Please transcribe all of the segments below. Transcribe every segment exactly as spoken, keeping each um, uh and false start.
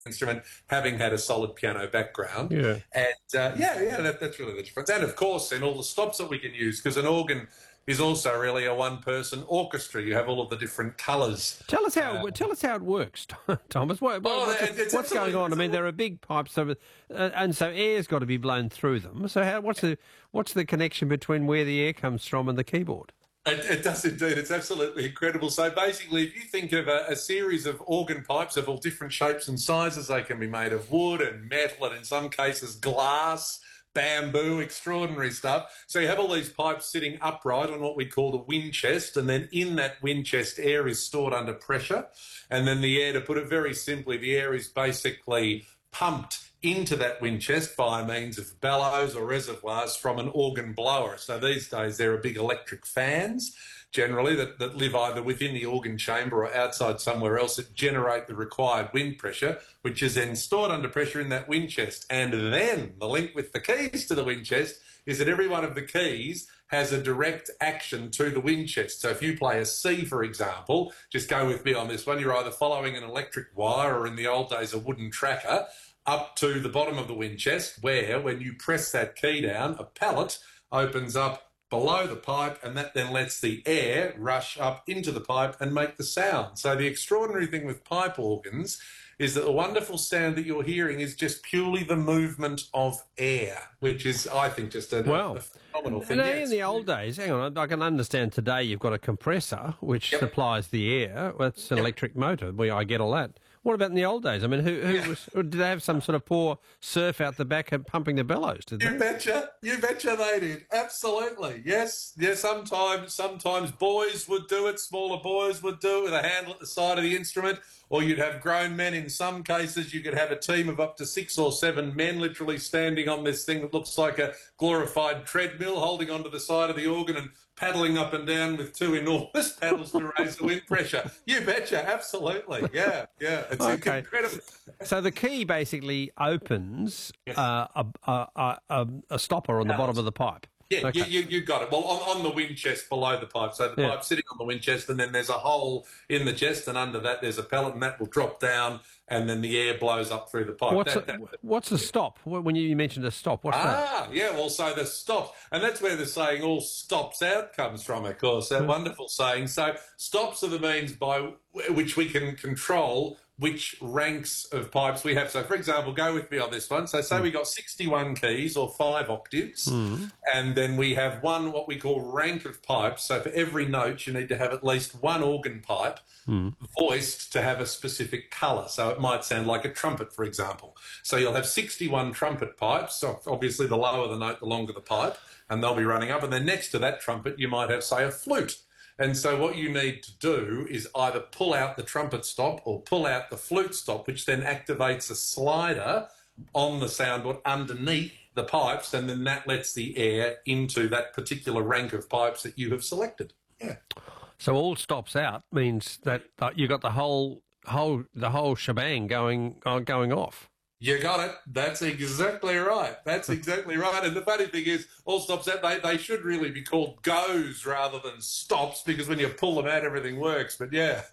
instrument, having had a solid piano background. Yeah. And uh, yeah, yeah, that, that's really the difference. And of course, then all the stops that we can use, because an organ is also really a one-person orchestra. You have all of the different colours. Tell us how uh, tell us how it works, Thomas. What, what, oh, what's, it's what's going on? I mean, there are big pipes, so, uh, and so air's got to be blown through them. So, how, what's the what's the connection between where the air comes from and the keyboard? It, it does indeed. It's absolutely incredible. So basically, if you think of a, a series of organ pipes of all different shapes and sizes, they can be made of wood and metal, and in some cases glass, bamboo, extraordinary stuff. So you have all these pipes sitting upright on what we call the wind chest, and then in that wind chest, air is stored under pressure. And then the air, to put it very simply, the air is basically pumped into that wind chest by means of bellows or reservoirs from an organ blower. So these days there are big electric fans generally that, that live either within the organ chamber or outside somewhere else that generate the required wind pressure, which is then stored under pressure in that wind chest. And then the link with the keys to the wind chest is that every one of the keys has a direct action to the wind chest. So if you play a C, for example, just go with me on this one, you're either following an electric wire or in the old days a wooden tracker up to the bottom of the wind chest, where when you press that key down, a pallet opens up below the pipe, and that then lets the air rush up into the pipe and make the sound. So the extraordinary thing with pipe organs is that the wonderful sound that you're hearing is just purely the movement of air, which is, I think, just a, well, a phenomenal thing. And yes. in the old days, hang on, I can understand today you've got a compressor which Yep. supplies the air. That's an Yep. electric motor. We, I get all that. What about in the old days? I mean, who, who Yeah. was, did they have some sort of poor surf out the back and pumping the bellows? Did You they? betcha, you betcha they did. Absolutely, yes, yes. Sometimes, sometimes boys would do it. Smaller boys would do it with a handle at the side of the instrument, or you'd have grown men. In some cases, you could have a team of up to six or seven men, literally standing on this thing that looks like a glorified treadmill, holding onto the side of the organ and paddling up and down with two enormous paddles to raise the wind pressure. You betcha, absolutely, yeah, yeah. It's Okay. incredible. So the key basically opens Yes. uh, a, a, a, a stopper on the bottom of the pipe. Yeah, Okay. you, you, you got it. Well, on, on the wind chest below the pipe. So the Yeah. pipe's sitting on the wind chest, and then there's a hole in the chest, and under that there's a pellet, and that will drop down, and then the air blows up through the pipe. What's That- a, that- what's a stop? When you mentioned a stop, what's that? Ah, yeah, well, so the stop, and that's where the saying all stops out comes from, of course, that wonderful saying. So stops are the means by which we can control which ranks of pipes we have. So, for example, go with me on this one. So say we got sixty-one keys or five octaves, and then we have one, what we call rank of pipes. So for every note, you need to have at least one organ pipe voiced to have a specific colour. So it might sound like a trumpet, for example. So you'll have sixty-one trumpet pipes. So obviously the lower the note, the longer the pipe, and they'll be running up. And then next to that trumpet, you might have, say, a flute. And so what you need to do is either pull out the trumpet stop or pull out the flute stop, which then activates a slider on the soundboard underneath the pipes, and then that lets the air into that particular rank of pipes that you have selected. Yeah. So all stops out means that uh, you got the whole whole the whole shebang going uh, going off. You got it. That's exactly right. That's exactly right. And the funny thing is, all stops out, they, they should really be called goes rather than stops, because when you pull them out, everything works. But yeah.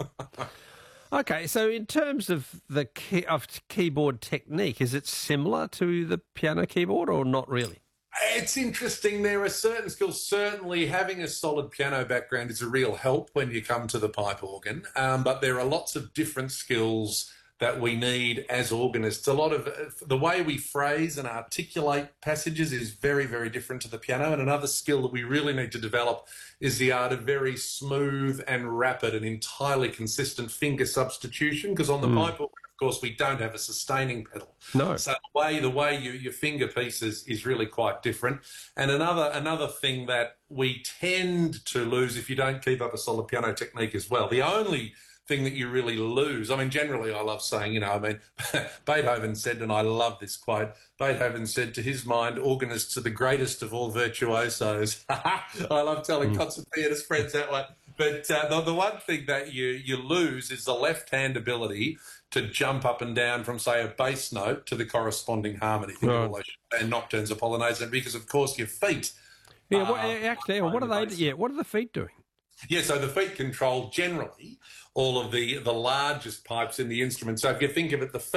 Okay, so in terms of the key, of keyboard technique, is it similar to the piano keyboard or not really? It's interesting. There are certain skills. Certainly, having a solid piano background is a real help when you come to the pipe organ. Um, but there are lots of different skills that we need as organists. A lot of uh, the way we phrase and articulate passages is very, very different to the piano. And another skill that we really need to develop is the art of very smooth and rapid and entirely consistent finger substitution. Because on the pipe organ, of course, we don't have a sustaining pedal. No. So the way the way you, your finger pieces is really quite different. And another another thing that we tend to lose if you don't keep up a solid piano technique as well. The only thing that you really lose. I mean, generally I love saying, you know, I mean, Beethoven said, and I love this quote, Beethoven said, to his mind, organists are the greatest of all virtuosos. I love telling concert pianist friends that one. But uh, the, the one thing that you, you lose is the left-hand ability to jump up and down from, say, a bass note to the corresponding harmony. Think of all those and nocturnes or polonaises, and because, of course, your feet. Yeah, are what, actually, what are they? Yeah, what are the feet doing? Yeah, so the feet control generally all of the, the largest pipes in the instrument. So if you think of it, the feet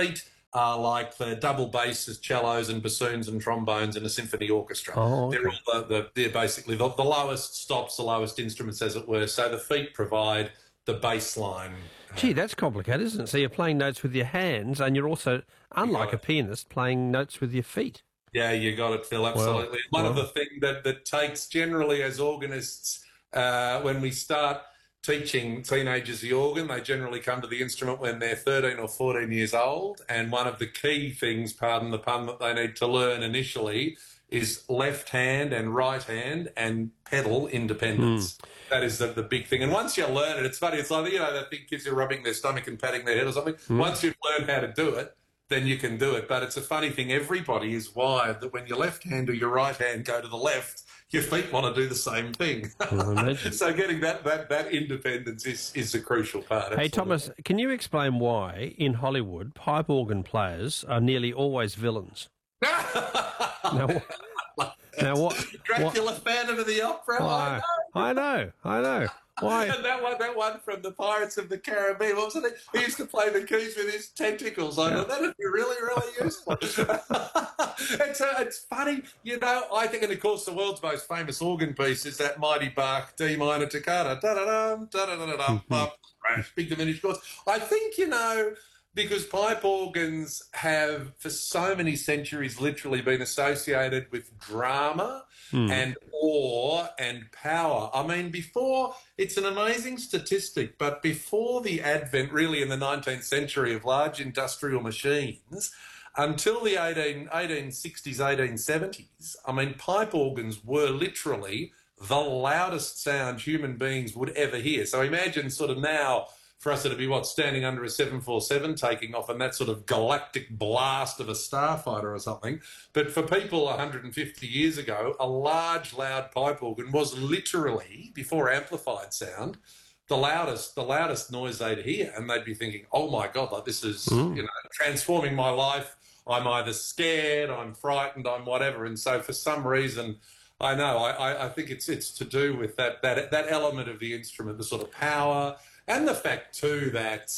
are like the double basses, cellos and bassoons and trombones in a symphony orchestra. Oh, okay. They're all the, the, they're basically the, the lowest stops, the lowest instruments, as it were. So the feet provide the bass line. Gee, that's complicated, isn't it? So you're playing notes with your hands, and you're also, unlike a pianist, playing notes with your feet. Yeah, you got it, Phil, absolutely. Well, One well. of the things that, that takes generally as organists, uh, when we start teaching teenagers the organ, they generally come to the instrument when they're thirteen or fourteen years old. And one of the key things, pardon the pun, that they need to learn initially is left hand and right hand and pedal independence. Mm. That is the, the big thing. And once you learn it, it's funny. It's like, you know, that thing kids are rubbing their stomach and patting their head or something. Mm. Once you've learned how to do it, then you can do it. But it's a funny thing. Everybody is wired that when your left hand or your right hand go to the left, your feet want to do the same thing. So getting that, that, that independence is, is a crucial part. Absolutely. Hey, Thomas, can you explain why in Hollywood pipe organ players are nearly always villains? now, now what? Dracula what, Phantom of the Opera? Why? I know, I know. Why? And that one, that one from the Pirates of the Caribbean, what was it? He used to play the keys with his tentacles. I thought that'd be really, really useful. it's, uh, it's funny, you know. I think, and of course, the world's most famous organ piece is that mighty Bach D minor toccata. Da da da da da da da da. Crash, big diminished chords. I think, you know, because pipe organs have, for so many centuries, literally been associated with drama mm. and awe and power. I mean, before, it's an amazing statistic, but before the advent, really, in the nineteenth century of large industrial machines, until the eighteen, eighteen sixties, eighteen seventies, I mean, pipe organs were literally the loudest sound human beings would ever hear. So imagine sort of now, for us, it'd be, what, standing under a seven forty-seven taking off and that sort of galactic blast of a starfighter or something. But for people one hundred fifty years ago, a large, loud pipe organ was literally, before amplified sound, the loudest the loudest noise they'd hear. And they'd be thinking, oh, my God, like this is, mm. you know, transforming my life. I'm either scared, I'm frightened, I'm whatever. And so for some reason, I know, I, I think it's it's to do with that, that, that element of the instrument, the sort of power. And the fact too that,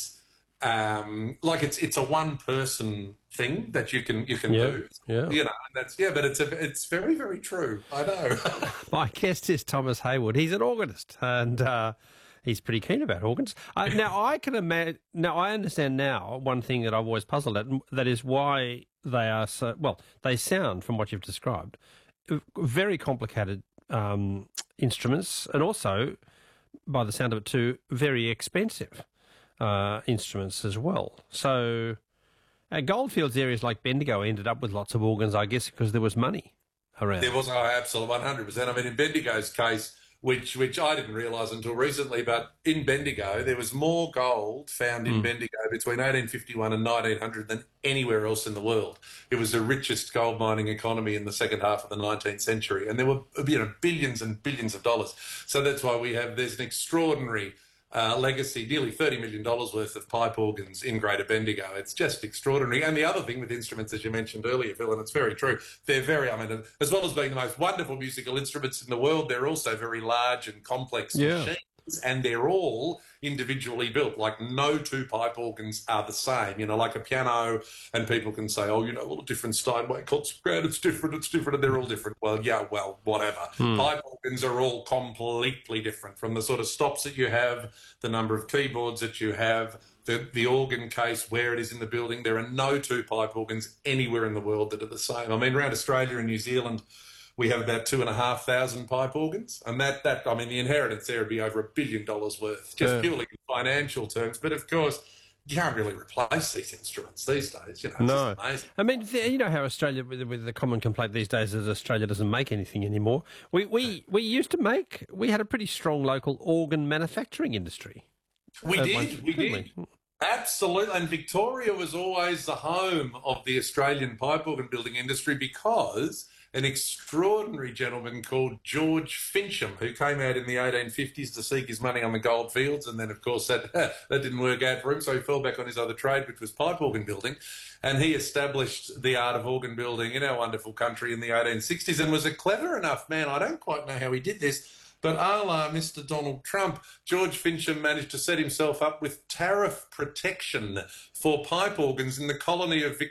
um, like it's it's a one person thing that you can you can yeah, do. Yeah, you know, and that's yeah, but it's a, it's very very true. I know. My guest is Thomas Hayward. He's an organist, and uh, he's pretty keen about organs. Uh, now I can imagine. Now I understand now one thing that I've always puzzled at, and that is why they are so well. They sound, from what you've described, very complicated um, instruments, and also, by the sound of it too, very expensive uh, instruments as well. So uh, Goldfields areas like Bendigo ended up with lots of organs, I guess, because there was money around. There was, oh, absolutely, one hundred percent. I mean, in Bendigo's case, which which I didn't realise until recently, but in Bendigo, there was more gold found in mm. Bendigo between eighteen fifty-one and nineteen hundred than anywhere else in the world. It was the richest gold mining economy in the second half of the nineteenth century, and there were, you know, billions and billions of dollars. So that's why we have, there's an extraordinary uh, legacy, nearly thirty million dollars worth of pipe organs in Greater Bendigo. It's just extraordinary. And the other thing with instruments, as you mentioned earlier, Phil, and it's very true, they're very, I mean, as well as being the most wonderful musical instruments in the world, they're also very large and complex yeah. machines. And they're all individually built. Like no two pipe organs are the same. You know, like a piano, and people can say, oh, you know, well, a different Steinway concert, it's different, it's different, and they're all different. Well, yeah, well, whatever. Hmm. Pipe organs are all completely different, from the sort of stops that you have, the number of keyboards that you have, the, the organ case, where it is in the building. There are no two pipe organs anywhere in the world that are the same. I mean, around Australia and New Zealand, we have about two and a half thousand pipe organs, and that, that I mean, the inheritance there would be over a billion dollars worth, just yeah. purely in financial terms. But of course, you can't really replace these instruments these days. You know, it's no, just amazing. I mean, you know how Australia, with, with the common complaint these days, is Australia doesn't make anything anymore. We we we used to make. We had a pretty strong local organ manufacturing industry. We did. Once, we did. We? Absolutely. And Victoria was always the home of the Australian pipe organ building industry, because an extraordinary gentleman called George Fincham, who came out in the eighteen fifties to seek his money on the goldfields, and then, of course, that that didn't work out for him, so he fell back on his other trade, which was pipe organ building, and he established the art of organ building in our wonderful country in the eighteen sixties, and was a clever enough man. I don't quite know how he did this, But a la Mister Donald Trump, George Fincham managed to set himself up with tariff protection for pipe organs in the colony of Victoria.